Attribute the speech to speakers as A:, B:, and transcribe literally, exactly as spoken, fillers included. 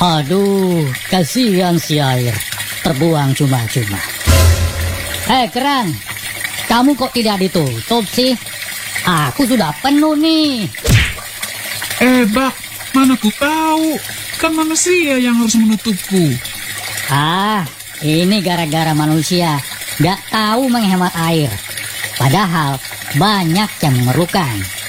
A: Aduh, kasihan si air. Terbuang cuma-cuma. Hei keran, kamu kok tidak ditutup sih? Aku sudah penuh nih.
B: Eh Bak, mana ku tahu. Kan manusia yang harus menutupku.
A: Ah, ini gara-gara manusia gak tahu menghemat air. Padahal banyak yang memerlukan.